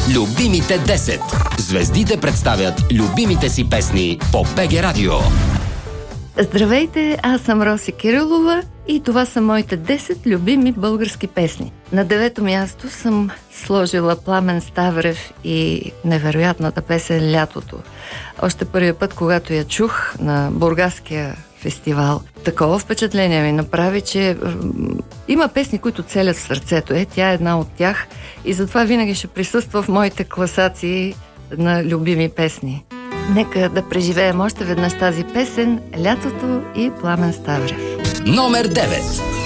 Любимите 10. Звездите представят любимите си песни по БГ Радио. Здравейте, аз съм Роси Кирилова и това са моите 10 любими български песни. На 9-то място съм сложила Пламен Ставрев и невероятната песен "Лятото". Още първия път, когато я чух на Бургаския фестивал, такова впечатление ми направи, че има песни, които целят в сърцето. Тя е една от тях и затова винаги ще присъства в моите класации на любими песни. Нека да преживеем още веднъж тази песен "Лятото" и Пламен Ставрев. Номер 9.